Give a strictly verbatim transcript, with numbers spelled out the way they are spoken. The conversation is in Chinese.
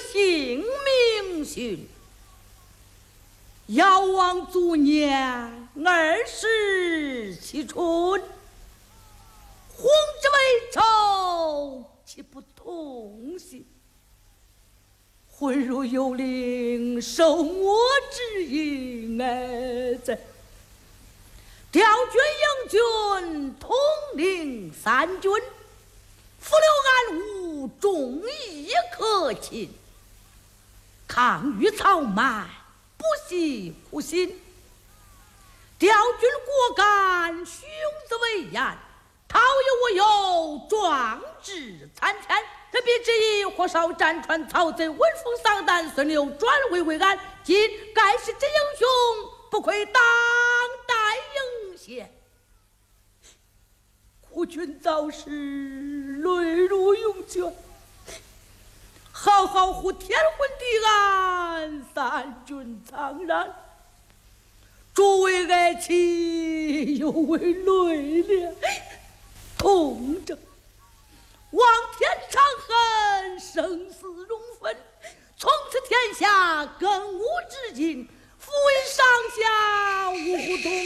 姓名训。尧王卒年二十七春，弘之为仇，岂不痛心？混入幽灵，受我之应哎在。调军营军，统领三军，扶留安武，忠义可亲，抗御曹蛮，不惜苦心。调军果敢，雄姿威严，陶有我有，壮志参天。特别之意，火烧战船，曹贼闻风丧胆，孙刘转危为安。今盖世之英雄，不愧当代英贤。苦君早逝，泪如涌泉。好好护天昏地安，三军苍然。诸位爱妻，犹为泪涟，痛着。望天长恨，生死容分。从此天下更无知音，夫为上下无不同。